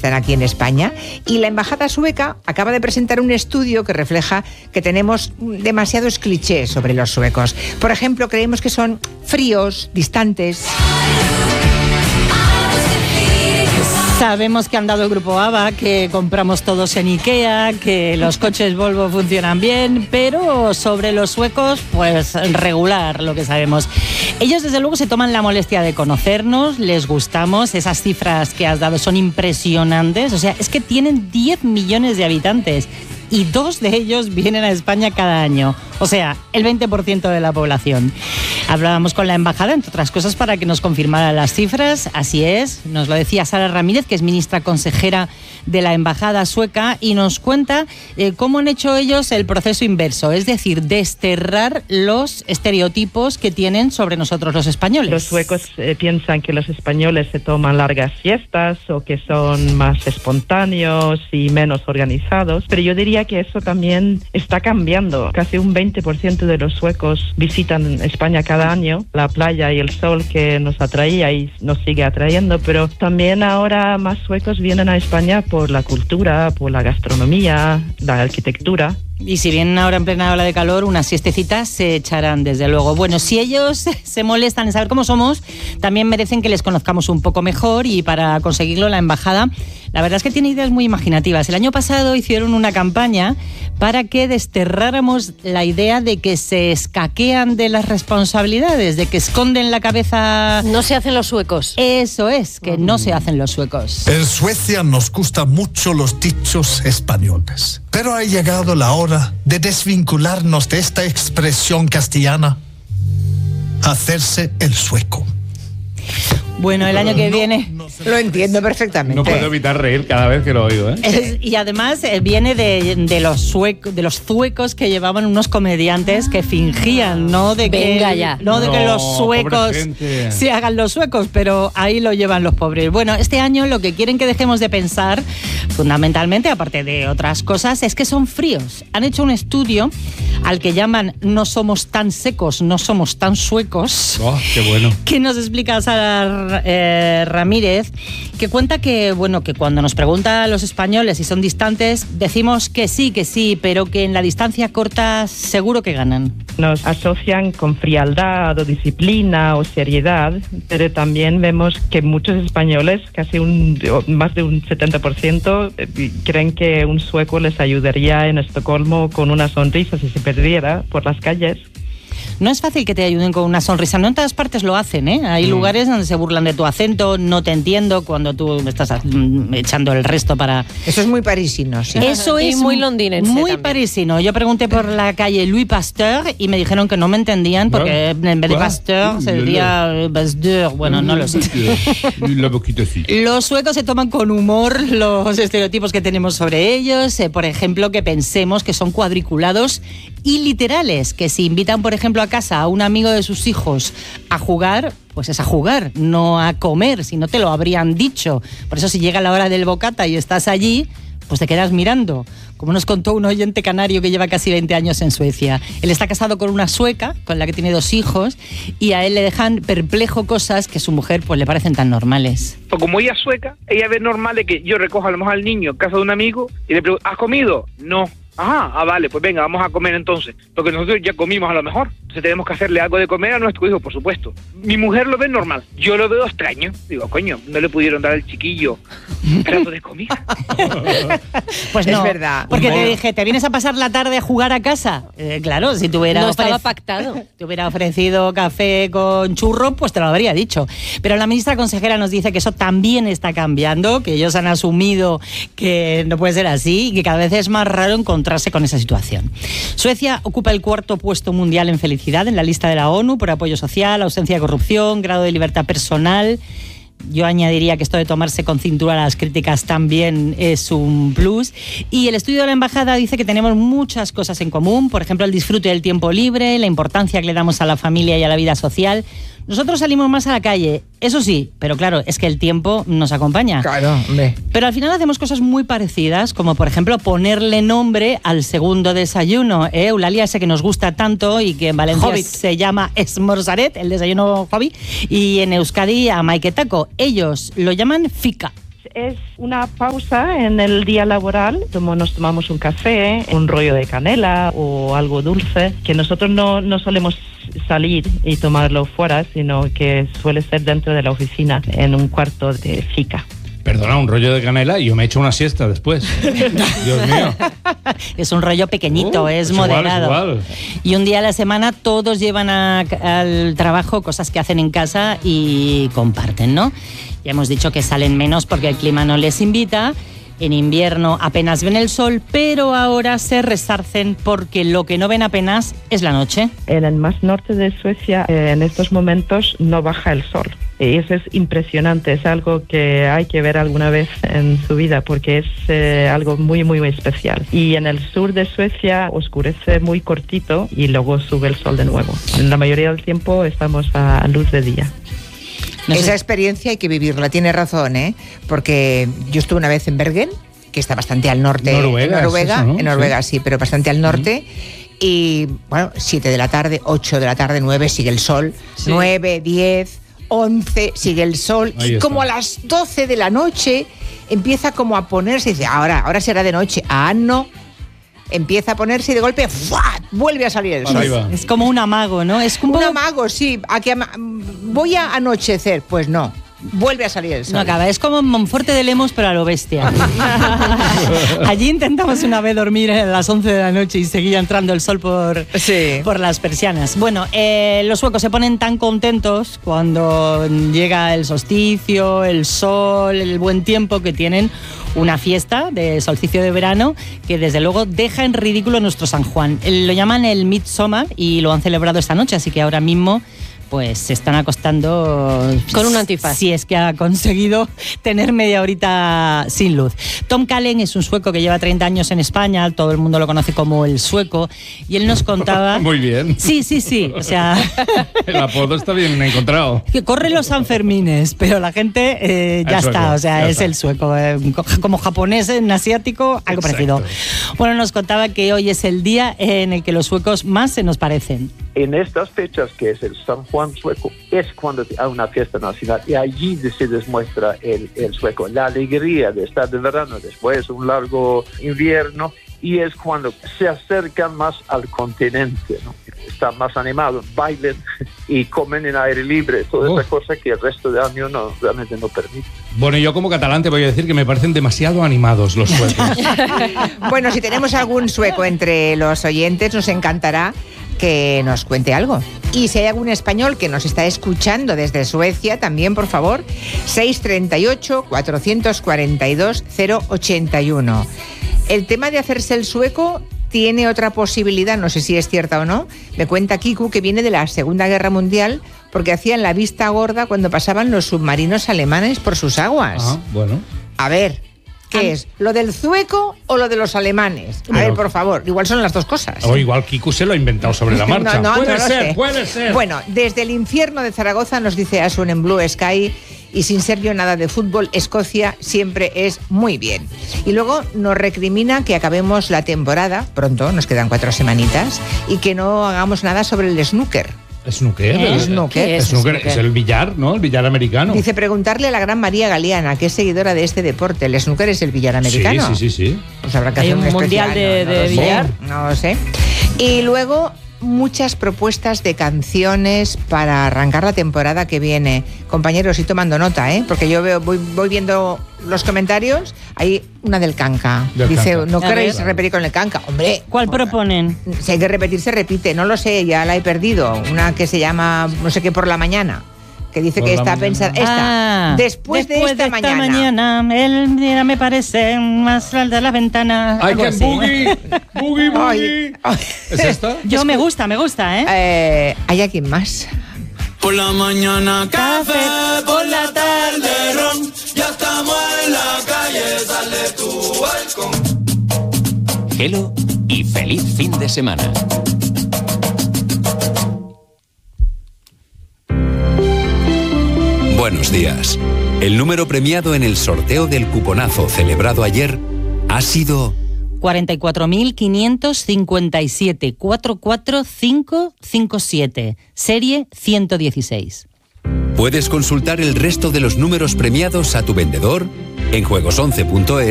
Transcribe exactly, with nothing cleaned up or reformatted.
están aquí en España. Y la embajada sueca acaba de presentar un estudio que refleja que tenemos demasiados clichés sobre los suecos. Por ejemplo, creemos que son fríos, distantes. Sabemos que han dado el grupo ABBA, que compramos todos en IKEA, que los coches Volvo funcionan bien, pero sobre los suecos, pues regular lo que sabemos. Ellos desde luego se toman la molestia de conocernos, les gustamos, esas cifras que has dado son impresionantes, o sea, es que tienen diez millones de habitantes y dos de ellos vienen a España cada año, o sea, el veinte por ciento de la población. Hablábamos con la embajada, entre otras cosas, para que nos confirmara las cifras. Así es, nos lo decía Sara Ramírez, que es ministra consejera de la embajada sueca, y nos cuenta eh, cómo han hecho ellos el proceso inverso, es decir, desterrar los estereotipos que tienen sobre nosotros los españoles. Los suecos eh, piensan que los españoles se toman largas siestas o que son más espontáneos y menos organizados, pero yo diría que eso también está cambiando. Casi un veinte por ciento de los suecos visitan España cada año, la playa y el sol que nos atraía y nos sigue atrayendo, pero también ahora más suecos vienen a España por la cultura, por la gastronomía, la arquitectura. Y si vienen ahora en plena ola de calor, unas siestecitas se echarán, desde luego. Bueno, si ellos se molestan en saber cómo somos, también merecen que les conozcamos un poco mejor, y para conseguirlo la embajada, la verdad es que tiene ideas muy imaginativas. El año pasado hicieron una campaña para que desterráramos la idea de que se escaquean de las responsabilidades, de que esconden la cabeza. No se hacen los suecos. Eso es, que no se hacen los suecos. En Suecia nos gustan mucho los dichos españoles, pero ha llegado la hora de desvincularnos de esta expresión castellana: hacerse el sueco. Bueno, el año que viene... No, no lo entiendo perfectamente. No puedo evitar reír cada vez que lo oigo, ¿eh? Es, y además eh, viene de, de los suecos, de los zuecos que llevaban unos comediantes que fingían, ¿no? De que, Venga ya. No de No, que los suecos se hagan los suecos, pero ahí lo llevan los pobres. Bueno, este año lo que quieren que dejemos de pensar, fundamentalmente, aparte de otras cosas, es que son fríos. Han hecho un estudio al que llaman "No somos tan secos, no somos tan suecos". Oh, qué bueno. Que nos explica Sara eh, Ramírez, que cuenta que, bueno, que cuando nos pregunta a los españoles si son distantes, decimos que sí, que sí, pero que en la distancia corta seguro que ganan. Nos asocian con frialdad o disciplina o seriedad, pero también vemos que muchos españoles, casi un, más de un setenta por ciento, creen que un sueco les ayudaría en Estocolmo con una sonrisa si se perdiera por las calles. No es fácil que te ayuden con una sonrisa, no en todas partes lo hacen, ¿eh? Hay mm. lugares donde se burlan de tu acento, no te entiendo cuando tú me estás echando el resto para... Eso es muy parisino, sí. Eso y es muy londinense muy también. Parisino. Yo pregunté por la calle Louis Pasteur y me dijeron que no me entendían porque en vez de Pasteur se diría Pasteur. Bueno, no lo sé. Los suecos se toman con humor los estereotipos que tenemos sobre ellos, eh, por ejemplo, que pensemos que son cuadriculados y literales, que si invitan, por ejemplo, a casa a un amigo de sus hijos a jugar, pues es a jugar, no a comer, si no te lo habrían dicho. Por eso si llega la hora del bocata y estás allí, pues te quedas mirando. Como nos contó un oyente canario que lleva casi veinte años en Suecia. Él está casado con una sueca, con la que tiene dos hijos, y a él le dejan perplejo cosas que a su mujer pues le parecen tan normales. Pues como ella es sueca, ella ve normal de que yo recojo a lo mejor al niño en casa de un amigo y le pregunto, ¿has comido? No. Ajá, ah, vale, pues venga, vamos a comer entonces. Porque nosotros ya comimos a lo mejor. Entonces tenemos que hacerle algo de comer a nuestro hijo, por supuesto. Mi mujer lo ve normal. Yo lo veo extraño. Digo, coño, no le pudieron dar al chiquillo un plato de comida. Pues no, es verdad. Porque te dije, ¿te vienes a pasar la tarde a jugar a casa? Eh, claro, si te hubiera No ofrec- estaba pactado. te hubiera ofrecido café con churro, pues te lo habría dicho. Pero la ministra consejera nos dice que eso también está cambiando, que ellos han asumido que no puede ser así y que cada vez es más raro encontrarse con esa situación. Suecia ocupa el cuarto puesto mundial en felicidad en la lista de la ONU por apoyo social, ausencia de corrupción, grado de libertad personal. Yo añadiría que esto de tomarse con cintura las críticas también es un plus. Y el estudio de la embajada dice que tenemos muchas cosas en común, por ejemplo, el disfrute del tiempo libre, la importancia que le damos a la familia y a la vida social. Nosotros salimos más a la calle, eso sí, pero claro, es que el tiempo nos acompaña. Claro, hombre. Pero al final hacemos cosas muy parecidas, como por ejemplo ponerle nombre al segundo desayuno, ¿eh? Eulalia, ese que nos gusta tanto y que en Valencia Hobbit. se llama Esmorzaret, el desayuno hobby, y en Euskadi a Maiketako. Ellos lo llaman fika. es una pausa en el día laboral, como nos tomamos un café, un rollo de canela o algo dulce, que nosotros no, no solemos salir y tomarlo fuera, sino que suele ser dentro de la oficina, en un cuarto de fika. Perdona, un rollo de canela y yo me echo una siesta después. Dios mío. Es un rollo pequeñito, Uh, es, es igual, moderado. es igual. Y un día a la semana todos llevan a- al trabajo cosas que hacen en casa y comparten, ¿no? Ya hemos dicho que salen menos porque el clima no les invita. En invierno apenas ven el sol, pero ahora se resarcen porque lo que no ven apenas es la noche. En el más norte de Suecia, eh, en estos momentos, no baja el sol. Y eso es impresionante, es algo que hay que ver alguna vez en su vida porque es eh, algo muy, muy, muy especial. Y en el sur de Suecia oscurece muy cortito y luego sube el sol de nuevo. En la mayoría del tiempo estamos a, a luz de día. No sé- Esa experiencia hay que vivirla, tiene razón, ¿eh? Porque yo estuve una vez en Bergen, que está bastante al norte. Noruega, en Noruega, es eso, ¿no? en Noruega sí. pero bastante al norte. Y bueno, siete de la tarde, ocho de la tarde, nueve sigue el sol, Sí. nueve, diez, once sigue el sol. Ahí Y está. como a las doce de la noche empieza como a ponerse, y dice, ahora, ahora será de noche. Ah, no. Empieza a ponerse y de golpe ¡fua! Vuelve a salir el sol. Ahí va. Es como un amago, ¿no? Es como Un amago, sí. A que ama- voy a anochecer, pues no. Vuelve a salir el sol. No acaba, es como Monforte de Lemos, pero a lo bestia. Allí intentamos una vez dormir a las once de la noche y seguía entrando el sol por, Sí. por las persianas. Bueno, eh, los suecos se ponen tan contentos cuando llega el solsticio, el sol, el buen tiempo, que tienen una fiesta de solsticio de verano que desde luego deja en ridículo nuestro San Juan. Lo llaman el Midsommar y lo han celebrado esta noche, así que ahora mismo pues se están acostando Con un antifaz. Si es que ha conseguido tener media horita sin luz. Tom Kallen es un sueco que lleva treinta años en España, todo el mundo lo conoce como el sueco, y él nos contaba... Muy bien. Sí, sí, sí, o sea... El apodo está bien encontrado. Que corre los Sanfermines, pero la gente eh, ya El sueco, está, o sea, ya es está. el sueco. eh, como japonés en asiático, algo Exacto. parecido. Bueno, nos contaba que hoy es el día en el que los suecos más se nos parecen. En estas fechas, que es el San Juan sueco, es cuando hay una fiesta nacional y allí se demuestra el, el sueco, la alegría de estar de verano después de un largo invierno, y es cuando se acercan más al continente, ¿no? Están más animados, bailan y comen en aire libre, toda Oh. esa cosa que el resto del año no, realmente no permite. Bueno, yo como catalán te voy a decir que me parecen demasiado animados los suecos. Bueno, si tenemos algún sueco entre los oyentes, nos encantará que nos cuente algo. Y si hay algún español que nos está escuchando desde Suecia, también, por favor, seis treinta y ocho, cuatrocientos cuarenta y dos, cero ochenta y uno. El tema de hacerse el sueco tiene otra posibilidad, no sé si es cierta o no. Me cuenta Kiku que viene de la Segunda Guerra Mundial porque hacían la vista gorda cuando pasaban los submarinos alemanes por sus aguas. Ah, bueno. A ver, ¿qué es? ¿Lo del sueco o lo de los alemanes? A Bueno. ver, por favor, igual son las dos cosas. O igual Kiku se lo ha inventado sobre la marcha. No, no, puede no lo ser, sé. puede ser. Bueno, desde el infierno de Zaragoza nos dice Asun en Blue Sky, y sin ser yo nada de fútbol, Escocia siempre es muy bien. Y luego nos recrimina que acabemos la temporada, pronto, nos quedan cuatro semanitas, y que no hagamos nada sobre el snooker. ¿Snooker? ¿Eh? El- Snooker. ¿Qué es Snooker snooker? es el billar, ¿no? El billar americano. Dice, preguntarle a la gran María Galeana, que es seguidora de este deporte. El snooker es el billar americano. Sí, sí, sí, sí. Pues habrá que ¿Hay hacer un especial, mundial de- no, no de lo sé, billar? No lo sé. Y luego muchas propuestas de canciones para arrancar la temporada que viene. Compañeros, y tomando nota, ¿eh? Porque yo veo, voy, voy viendo los comentarios. Hay una del Canca. Del Dice, Canca. ¿no A queréis ver. repetir con el Canca? Hombre. ¿Cuál proponen? Si hay que repetir, se repite. No lo sé, ya la he perdido. Una que se llama, no sé qué, por la mañana. Que dice Por que la está mañana. pensada. Esta. Ah, después, de esta, mañana. el día me parece más alta la ventana. I algo can así. boogie, boogie, boogie. Ay, ay. ¿Es esta? Yo me gusta, me gusta, ¿eh? Eh, ¿Hay alguien más? Por la mañana café, por la tarde ron. Ya estamos en la calle, sale tu balcón. Hello y feliz fin de semana. Buenos días. El número premiado en el sorteo del cuponazo celebrado ayer ha sido cuarenta y cuatro mil quinientos cincuenta y siete, cuatro cuatro cinco cinco siete, serie ciento dieciséis. Puedes consultar el resto de los números premiados a tu vendedor en juegos once punto es